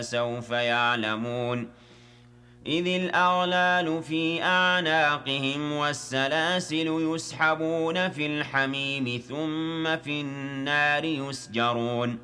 سوف يعلمون إذ الأغلال في أعناقهم والسلاسل يسحبون في الحميم ثم في النار يسجرون